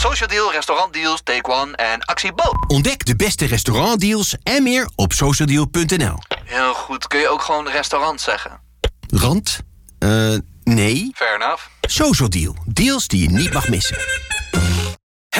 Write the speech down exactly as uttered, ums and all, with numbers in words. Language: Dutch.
Social Deal, restaurantdeals, Take One en Actie Bo. Ontdek de beste restaurantdeals en meer op socialdeal punt n l. Heel goed. Kun je ook gewoon restaurant zeggen? Rand? Eh, uh, nee. Fair enough. Social Deal. Deals die je niet mag missen.